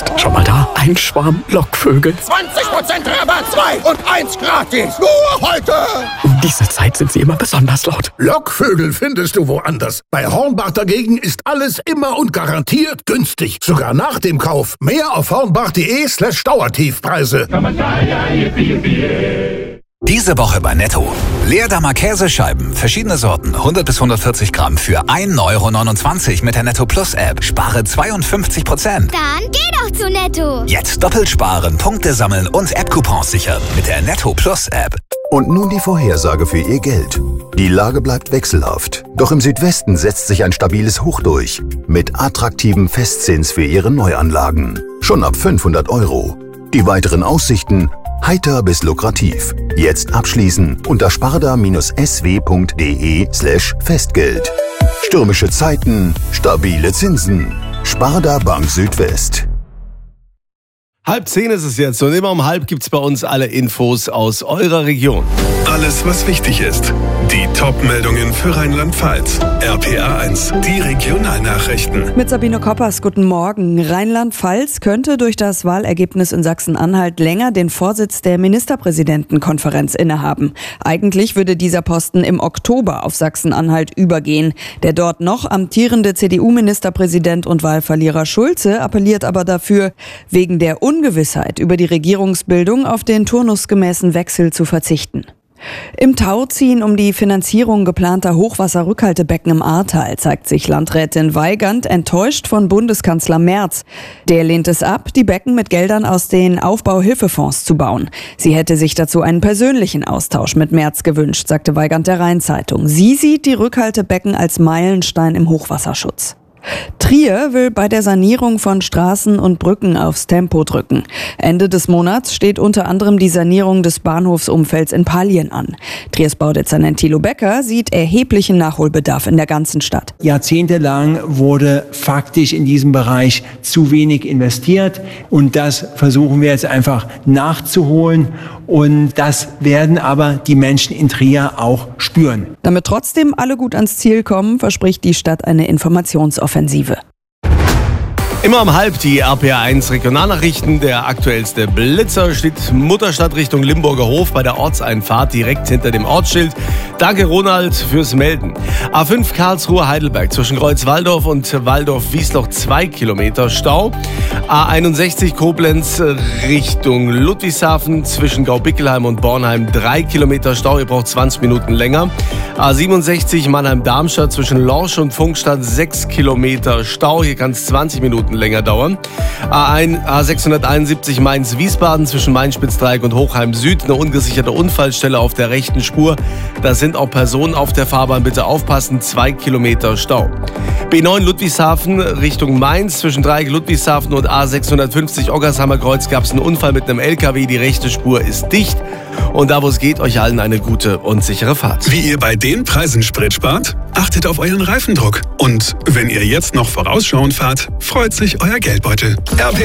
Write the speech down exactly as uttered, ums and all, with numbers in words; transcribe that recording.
Schon mal da? Ein Schwarm Lockvögel. zwanzig Prozent Rabatt, zwei und eins gratis. Nur heute. Um diese Zeit sind sie immer besonders laut. Lockvögel findest du woanders. Bei Hornbach dagegen ist alles immer und garantiert günstig. Sogar nach dem Kauf. Mehr auf hornbach.de slash Dauertiefpreise. Diese Woche bei Netto. Leerdammer Käsescheiben, verschiedene Sorten, hundert bis hundertvierzig Gramm für ein Euro neunundzwanzig mit der Netto Plus App. Spare zweiundfünfzig Prozent. Dann geh doch zu Netto. Jetzt doppelt sparen, Punkte sammeln und App-Coupons sichern mit der Netto Plus App. Und nun die Vorhersage für Ihr Geld. Die Lage bleibt wechselhaft. Doch im Südwesten setzt sich ein stabiles Hoch durch. Mit attraktiven Festzins für Ihre Neuanlagen. Schon ab fünfhundert Euro. Die weiteren Aussichten: heiter bis lukrativ. Jetzt abschließen unter sparda-sw.de slash Festgeld. Stürmische Zeiten, stabile Zinsen. Sparda Bank Südwest. Halb zehn ist es jetzt und immer um halb gibt's bei uns alle Infos aus eurer Region. Alles, was wichtig ist. Die Top-Meldungen für Rheinland-Pfalz. R P A eins, die Regionalnachrichten. Mit Sabine Koppers, guten Morgen. Rheinland-Pfalz könnte durch das Wahlergebnis in Sachsen-Anhalt länger den Vorsitz der Ministerpräsidentenkonferenz innehaben. Eigentlich würde dieser Posten im Oktober auf Sachsen-Anhalt übergehen. Der dort noch amtierende C D U-Ministerpräsident und Wahlverlierer Schulze appelliert aber dafür, wegen der Ungewissheit über die Regierungsbildung auf den turnusgemäßen Wechsel zu verzichten. Im Tauziehen um die Finanzierung geplanter Hochwasserrückhaltebecken im Ahrtal zeigt sich Landrätin Weigand enttäuscht von Bundeskanzler Merz. Der lehnt es ab, die Becken mit Geldern aus den Aufbauhilfefonds zu bauen. Sie hätte sich dazu einen persönlichen Austausch mit Merz gewünscht, sagte Weigand der Rheinzeitung. Sie sieht die Rückhaltebecken als Meilenstein im Hochwasserschutz. Trier will bei der Sanierung von Straßen und Brücken aufs Tempo drücken. Ende des Monats steht unter anderem die Sanierung des Bahnhofsumfelds in Pallien an. Triers Baudezernent Thilo Becker sieht erheblichen Nachholbedarf in der ganzen Stadt. Jahrzehntelang wurde faktisch in diesem Bereich zu wenig investiert und das versuchen wir jetzt einfach nachzuholen und das werden aber die Menschen in Trier auch spüren. Damit trotzdem alle gut ans Ziel kommen, verspricht die Stadt eine Informationsoffensive. Immer um halb die R P A eins Regionalnachrichten. Der aktuellste Blitzer steht Mutterstadt Richtung Limburger Hof bei der Ortseinfahrt direkt hinter dem Ortsschild. Danke Ronald fürs Melden. A fünf Karlsruhe-Heidelberg zwischen Kreuz-Walldorf und Walldorf-Wiesloch zwei Kilometer Stau. A einundsechzig Koblenz Richtung Ludwigshafen zwischen Gaubickelheim und Bornheim drei Kilometer Stau. Ihr braucht zwanzig Minuten länger. A siebenundsechzig Mannheim-Darmstadt zwischen Lorsch und Funkstadt sechs Kilometer Stau. Hier kann es zwanzig Minuten länger dauern. A sechshunderteinundsiebzig Mainz-Wiesbaden zwischen Main-Spitzdreieck und Hochheim Süd. Eine ungesicherte Unfallstelle auf der rechten Spur. Da sind auch Personen auf der Fahrbahn. Bitte aufpassen. Zwei Kilometer Stau. B neun Ludwigshafen Richtung Mainz zwischen Dreieck Ludwigshafen und A sechshundertfünfzig Oggersheimer Kreuz gab es einen Unfall mit einem L K W. Die rechte Spur ist dicht. Und da, wo es geht, euch allen eine gute und sichere Fahrt. Wie ihr bei den Preisen Sprit spart? Achtet auf euren Reifendruck. Und wenn ihr jetzt noch vorausschauend fahrt, freut sich euer Geldbeutel. R P